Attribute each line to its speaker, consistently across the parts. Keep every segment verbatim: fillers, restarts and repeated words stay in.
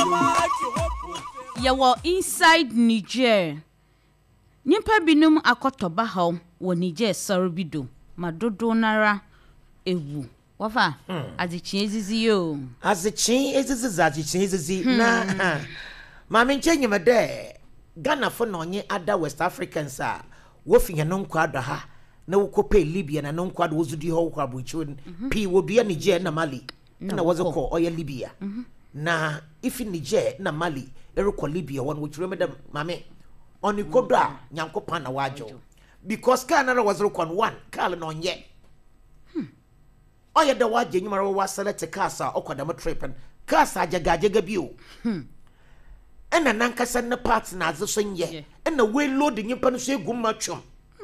Speaker 1: Yawo inside Niger. Nyimpa binum akotoba haw wo Niger Sorobido. Madodo nara ewu. Wafa azichi ezizi yo.
Speaker 2: Azichi ezizi azichi ezizi na mama nchenye mede Ghana fo no nye ada West Africans a wo finya no nkwa da ha na wo kope Libya na no nkwa da wo zudi ho kwa buchu pi wo dua Niger na Mali na wo zeko oya Libya na ifi Niger na Mali eriko Libya won wo chire medam mame oni kodo a nyankopa na wajo because Ghana na was rekon one kale no nye oya da waje nyimara wo select kasa okodam tripen kasa jagajega bio ena nankasa ne part na azeso nye ena we load nyimpa no so egum matwom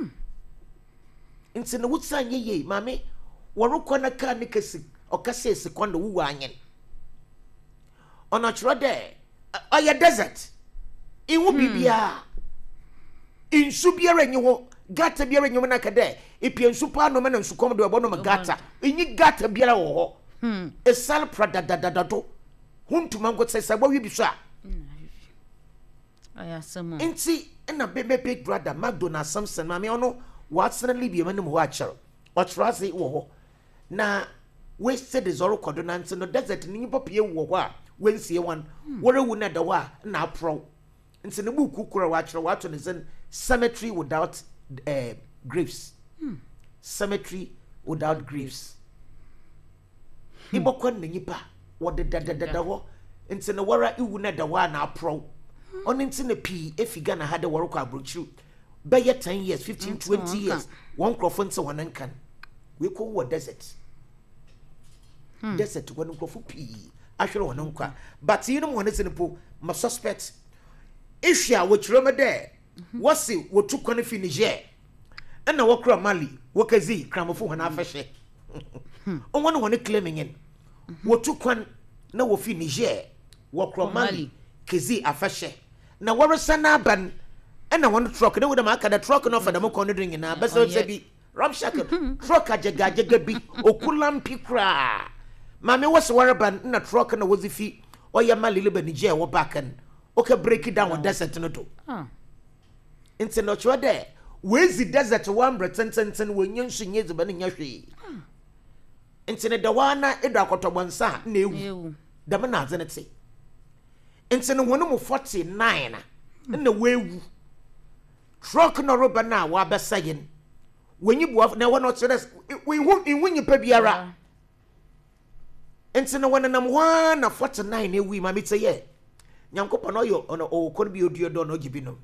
Speaker 2: nti ne wutsanye ye mame worokọ na ka ne kasi okase sekondo wu anyen ona chiro de oya desert iwu bibia insu biara nyi ho gata biara nyi ho na kade ipia nsu pa no me na nsu kom de obo no gata inyi gata biara wo ho hmm esal pradadadado huntuma ngotse sabo wi bi so a
Speaker 1: aya samo
Speaker 2: inti na bebe big brother McDonald Samson mame ono watsena Libya manim ho acher otraze wo ho na wasted is all coordinates no desert ni popie wo ho a wensie wan worewu na da wa na apro nti ne buku kura wa acher wato ne zen cemetery without uh, graves hmm. cemetery without graves hmm. ibokon ne nyipa wo de dadadada ho nti ne wara iwu na da wa na apro on nti ne pi efiga na hade worokọ abrochu be ye ten years fifteen twenty years one crofon se wonan kan we ko wo desert hmm. desert won crofo pi ahwere wonan kwa but yinum won se ne po ma suspect ihia wo kiroma de wo se wo tu kwan fi Niger na wo kra Mali wo kazi kramofo hona afehye on won won claiming in wo tu kwan na wo fi Niger wo kra Mali kazi afehye na woresa na ban ena won truck na wodam aka da truck no fa da mo kono dring na be so bi ram shackle truck ajega ajega bi okulampi kra mame wo se waraban na truck na wozifi oya Mali ba Niger wo bakan o ka break it down on desert no do ah inte no chwa de wezi desert one pretententen wonyensu nyezi ba nya hwe inte ne da wana edo akotobonsa na ewu da me na azenete nti no wono mu forty-nine na na wewu truck no roba na wa besayen wenyi bua na wono cheres we hu inwunyi pa biara nti no wono nam wa na forty-nine ewu ma mete ye nyankopo no yo ono o kon bi oduo do no gibinom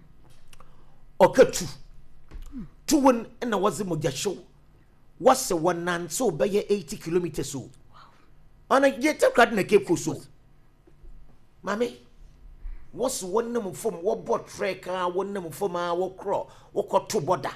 Speaker 2: okatu tuwon na wazi mogyahyo wase wonanso be ye eighty kilometers so ona ye takrad na kepo so mami what's one name from what bot trek ah one name from ah what craw what got to border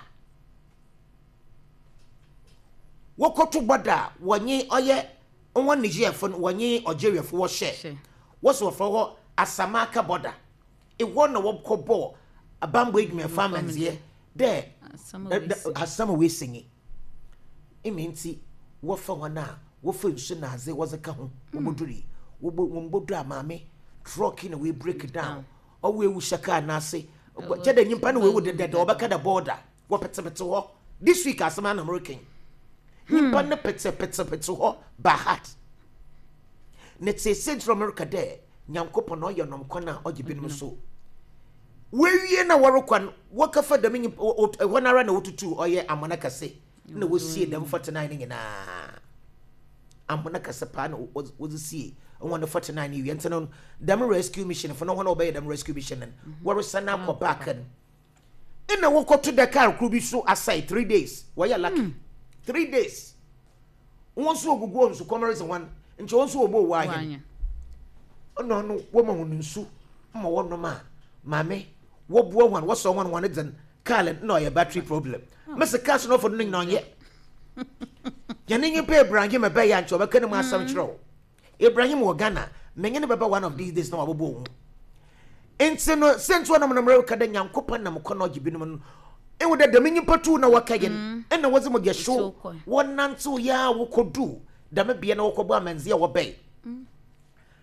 Speaker 2: what got to border wanyi oye one Nigeria for wanyi Algeria for what share what's what for Asamaka border it one no what call ball a bamboo me farmers here there has some way singing it means what for one now what for na ze was a kahun woboduri wobodu amame truck in we break it down or we will shaka na say chede nyimpa no we would dead obaka the border wo pete pete ho this week as man American nyimpa ne pete pete pete ho bahat net say Central America there nyankopo no yonom kona ogibinom so we wie na worokwan wakafa dem nyimpa wonara na wotutu oye amonaka se na wo sie dem forty-nine nyina amonaka se pa na wo sie on the forty-nine you enter on them rescue mission for no one obey them rescue mission and where is na ko back and in na won to the car crew bi so aside three days why you lucky three days won so ogugu on so commerce one nche won so obo wa anya no no wo ma won nsu ma won no ma mame wo buo one wo so one one then car no your battery problem Mister Cash no for ning no ye ya ning pay branche me be ya nche obeka ne mu asam chiro Ibrahim wa Ghana menye ne baba one of these days na wabobo hu enti no sentu na mo America da nyankopa na mo kono gibinum no e wo da damenyi patu na wakayen e na woze mo ge show wonantu ya wo kodu dame bia na wo kobo amanzi ya wo bei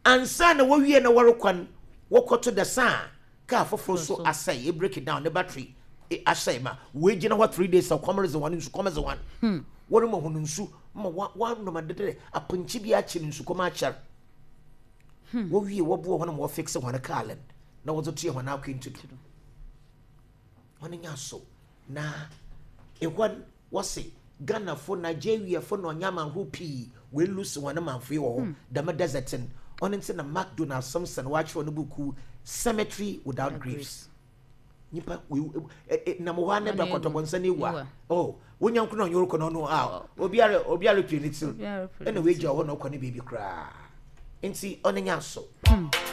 Speaker 2: ansa na wawie na wɔrekwan wɔkɔto da saa car foforo so asɛe e break it down the battery e asɛe ma we gina what three days of commerce one nsu commerce one hmm wɔn mo hunu nsu ma one no ma dede aponchi bi akyi nsu kɔma akyar hmm wɔwie wɔbo wɔn mo fix wɔn car len na wɔzo tie wɔn akwentu wɔn nya so na ehwan wɔse Ghana for Nigeria for no nyama ho pi we lose one manfo wo dama desertin on into na McDonald Samson watch for no buku cemetery without graves nipa we na mo wa na ba kotobonsa ne wa oh wonya nko no yoroko no no ah obiare obiare twenty two ene we gya wo no kɔ ne bibi kra enti on nya so